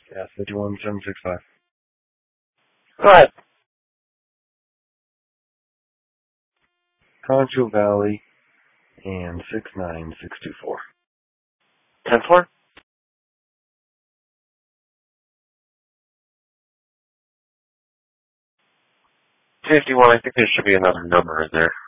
Yeah, 51765. Go ahead. Concho Valley and 69624. 10-4? 51, I think there should be another number in there.